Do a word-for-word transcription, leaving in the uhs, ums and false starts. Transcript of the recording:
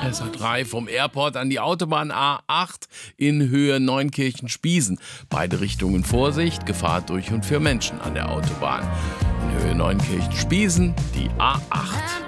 S R drei vom Airport an die Autobahn A acht in Höhe Neunkirchen-Spiesen. Beide Richtungen Vorsicht, Gefahr durch und für Menschen an der Autobahn. In Höhe Neunkirchen-Spiesen die A acht.